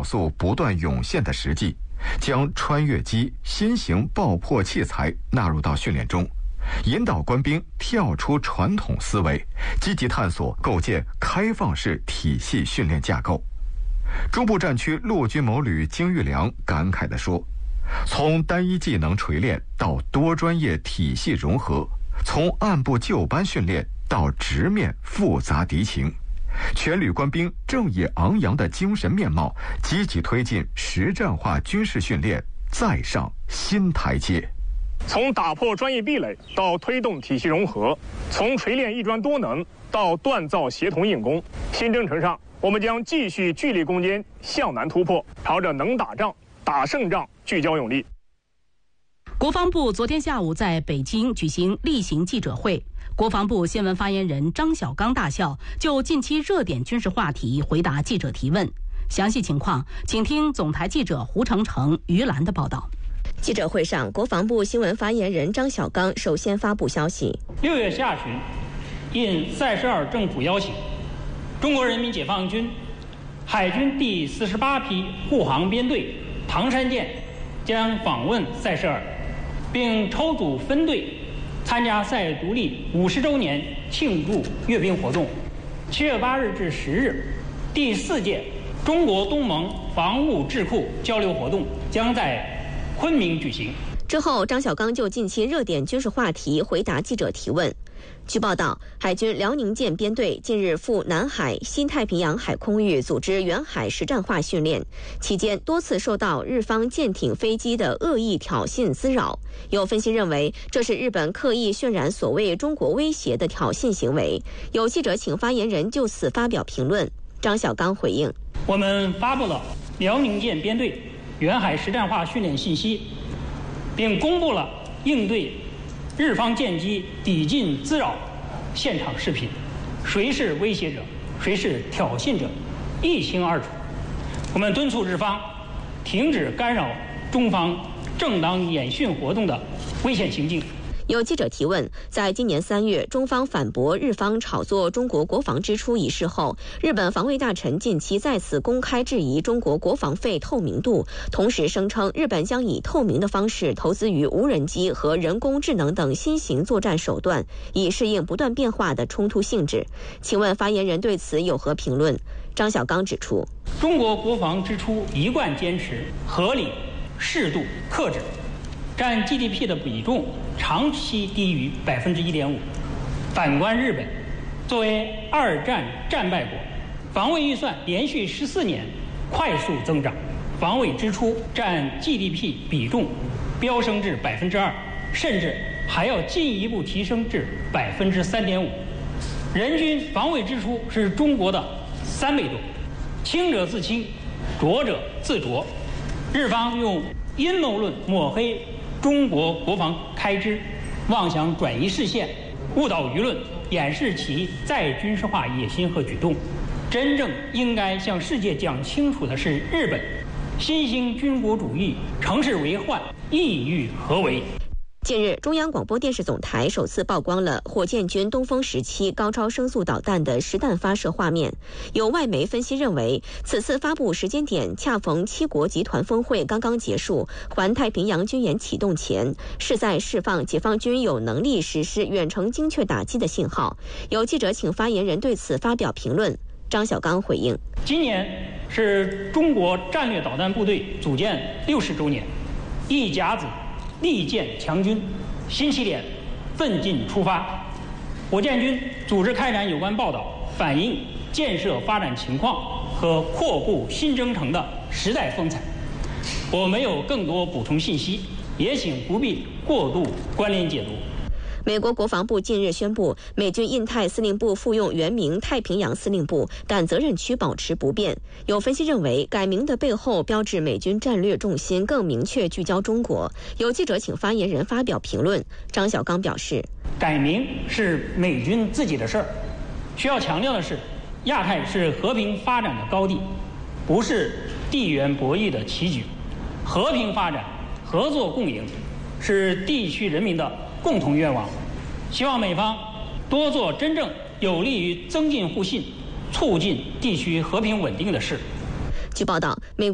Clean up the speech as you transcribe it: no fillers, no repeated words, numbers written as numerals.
素不断涌现的实际，将穿越机、新型爆破器材纳入到训练中，引导官兵跳出传统思维，积极探索构建开放式体系训练架构。中部战区陆军某旅金玉良感慨地说：“从单一技能锤炼到多专业体系融合，从按部就班训练到直面复杂敌情，全旅官兵正以昂扬的精神面貌，积极推进实战化军事训练再上新台阶。” 从打破专业壁垒到推动体系融合，从锤炼一专多能到锻造协同硬功，新征程上，我们将继续聚力攻坚，向南突破，朝着能打仗、打胜仗聚焦用力。 国防部昨天下午在北京举行例行记者会，国防部新闻发言人张小刚大校就近期热点军事话题回答记者提问。详细情况，请听总台记者胡成成、于兰的报道。 记者会上，国防部新闻发言人张小刚首先发布消息：6 月下旬，应塞舌尔政府邀请，中国人民解放军海军第48批护航编队唐山舰将访问塞舌尔，并抽组分队参加塞独立50周年庆祝阅兵活动。7月8日至10日，第4届中国东盟防务智库交流活动将在昆明举行。 之后，张小刚就近期热点军事话题回答记者提问。据报道，海军辽宁舰编队近日赴南海、新太平洋海空域组织远海实战化训练，期间多次受到日方舰艇、飞机的恶意挑衅滋扰。有分析认为，这是日本刻意渲染所谓中国威胁的挑衅行为。有记者请发言人就此发表评论。张小刚回应： 我们发布了辽宁舰编队远海实战化训练信息，并公布了应对日方舰机抵近滋扰现场视频，谁是威胁者，谁是挑衅者，一清二楚。我们敦促日方停止干扰中方正当演训活动的危险行径。 有记者提问，在今年3月，中方反驳日方炒作中国国防支出一事后，日本防卫大臣近期再次公开质疑中国国防费透明度，同时声称日本将以透明的方式投资于无人机和人工智能等新型作战手段，以适应不断变化的冲突性质。请问发言人对此有何评论？张小刚指出， 中国国防支出一贯坚持合理、适度、克制，占 GDP 的比重长期低于1.5%。反观日本，作为2战战败国，防卫预算连续14年快速增长，防卫支出占 GDP 比重飙升至2%，甚至还要进一步提升至3.5%。人均防卫支出是中国的3倍多。清者自清，浊者自浊。日方用阴谋论抹黑中国国防开支，妄想转移视线，误导舆论，掩饰其再军事化野心和举动。真正应该向世界讲清楚的是，日本新兴军国主义乘势为患，意欲何为？ 近日，中央广播电视总台首次曝光了火箭军东风17高超声速导弹的实弹发射画面。有外媒分析认为，此次发布时间点恰逢7国集团峰会刚刚结束，环太平洋军演启动前，是在释放解放军有能力实施远程精确打击的信号。有记者请发言人对此发表评论。张小刚回应： 今年是中国战略导弹部队组建60周年，一甲子利剑强军，新起点奋进出发。火箭军组织开展有关报道，反映建设发展情况和扩步新征程的时代风采。我没有更多补充信息，也请不必过度关联解读。 美国国防部近日宣布，美军印太司令部复用原名太平洋司令部，但责任区保持不变。有分析认为，改名的背后标志美军战略重心更明确聚焦中国。有记者请发言人发表评论。张小刚表示， 改名是美军自己的事儿，需要强调的是，亚太是和平发展的高地，不是地缘博弈的棋局。和平发展、合作共赢是地区人民的共同愿望，希望美方多做真正有利于增进互信、促进地区和平稳定的事。 据报道，美